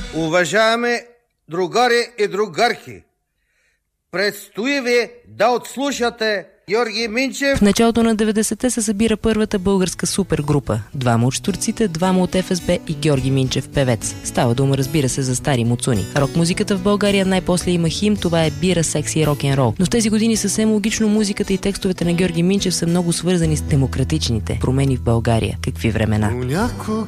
Уважаеми другари и другарки, предстои ви да отслушате Георги Минчев. В началото на 90-те се събира първата българска супергрупа. Двама от щурците, двама от ФСБ и Георги Минчев певец. Става дума, разбира се, за стари муцуни. Рок-музиката в България най-после има хим, това е бира, секси и рок-н-рол. Но в тези години съвсем логично музиката и текстовете на Георги Минчев са много свързани с демократичните промени в България. Какви времена? Понякога